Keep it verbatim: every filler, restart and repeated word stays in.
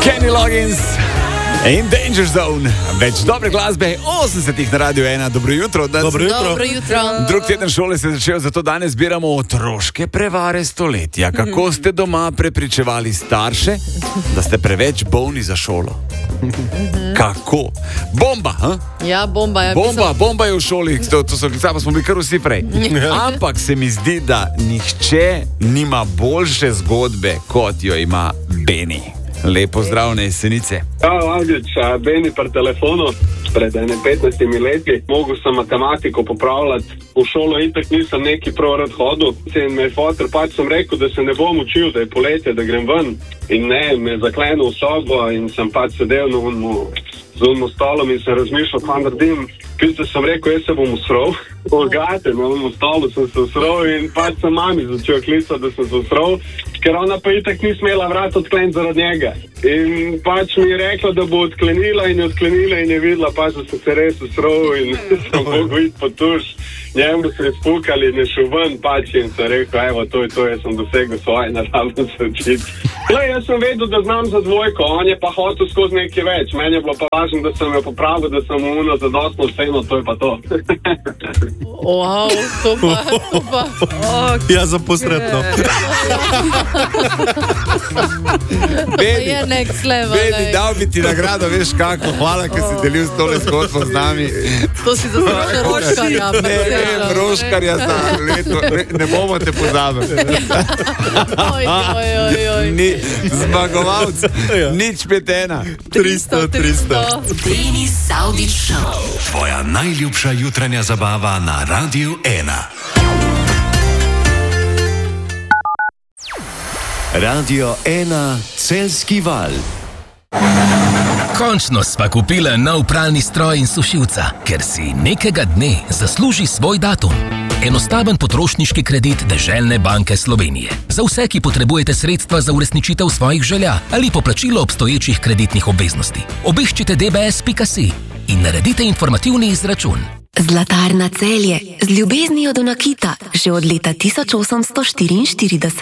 Kenny Loggins in Danger Zone. Več dobre glasbe, osemdesetih na Radio ena. Dobro jutro. Dobro jutro. Dobro jutro. Drug teden šole se je začel, zato danes zbiramo otroške prevare stoletja. Kako ste doma prepričevali starše, da ste preveč bolni za šolo? Kako? Bomba, ha? Ja, bomba. Ja, Bomba, bomba je v šoli, to, to so klicali, pa smo bili kar vsi prej. Ampak se mi zdi, da nihče nima boljše zgodbe, kot jo ima Beni. Lepo zdrav na Jesenice. Ja, Avdić, Beni par telefonu, pred ene petnajstimi leti. Mogel sem matematiko popravljati. V šolo itak nisem neki prav rad hodil. In me je foter, pač sem rekel, da se ne bom učil, da je poletje, da grem ven. In ne, me je zaklenil v sobo in sem pač sedel na unmu, z unmu stolom in sem razmišljal, kaj naredim. Piste sem rekel, jaz se bom usrol. Ogate, na unmu stolu sem se usrol in pač sem mami začel klicati, da sem se usrol. Ker ona pa itak ni smela vrat odkleniti zaradi njega. In pač mi je rekla, da bo odklenila in je odklenila in je videla pač, da sem se res usrol in sem mogel iti po tuš. Njemu se je spukali in je šel ven pač in sem rekel, evo, to je to, jaz sem dosegel svoje, naravno se učiti. Glej, jaz sem vedel, da znam za dvojko, on je pa hotel skozi nekaj več. Meni je bilo pa važno, da sem jo popravil, da sem mu uno zadostno vseeno, to je pa to. Wow, to pa, to pa. Okay. Ja, za posredno. Beni, je next level. Beni, dal bi ti nagrado, veš kako, hvala, ker si delil s tole zgodbo z nami. To si zaslužil Roškarja. Ne, ne, Roškarja za leto, ne, ne bomo te pozabili. Oj, oj, oj, oj. Ni zmagovalc, nič pet ena. tristo, tristo. Denis Avdić Show. Tvoja najljubša jutranja zabava na Radio ena. Radio ena, Celjski val. Končno sva kupila nov pralni stroj in sušilca, ker si nekega dne zasluži svoj datum. Enostaven potrošniški kredit Deželne banke Slovenije. Za vse, ki potrebujete sredstva za uresničitev svojih želja ali poplačilo obstoječih kreditnih obveznosti. Obiščite d b s pika si in naredite informativni izračun. Zlatarna Celje, z ljubeznijo do nakita, že od leta tisoč osemsto štiriinštirideset.